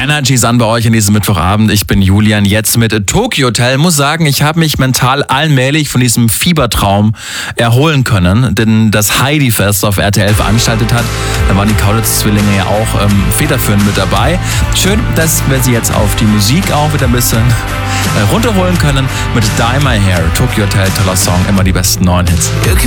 Energy ist an bei euch an diesem Mittwochabend. Ich bin Julian, jetzt mit Tokyo Hotel. Muss sagen, ich habe mich mental allmählich von diesem Fiebertraum erholen können, denn das Heidi-Fest auf RTL veranstaltet hat. Da waren die Kaulitz-Zwillinge ja auch federführend mit dabei. Schön, dass wir sie jetzt auf die Musik auch wieder ein bisschen runterholen können mit Dye My Hair. Tokyo Hotel, toller Song, immer die besten neuen Hits.